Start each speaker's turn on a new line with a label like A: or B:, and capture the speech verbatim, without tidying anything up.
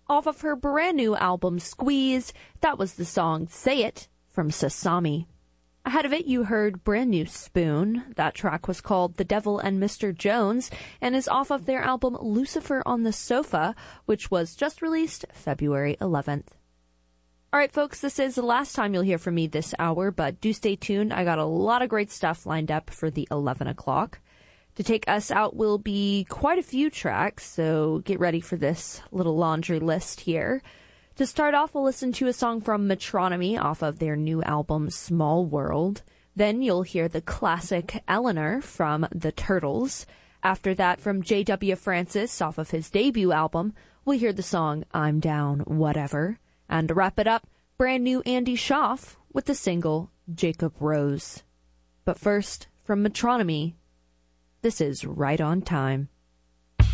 A: Off of her brand new album, Squeeze, that was the song Say It from Sasami. Ahead of it, you heard brand new Spoon. That track was called The Devil and Mister Jones and is off of their album Lucifer on the Sofa, which was just released February eleventh. All right, folks, this is the last time you'll hear from me this hour, but do stay tuned. I got a lot of great stuff lined up for the eleven o'clock. To take us out will be quite a few tracks, so get ready for this little laundry list here. To start off, we'll listen to a song from Metronomy off of their new album, Small World. Then you'll hear the classic Eleanor from The Turtles. After that, from J W. Francis off of his debut album, we'll hear the song I'm Down, Whatever. And to wrap it up, brand new Andy Schaaf with the single Jacob Rose. But first, from Metronomy, this is Right on Time.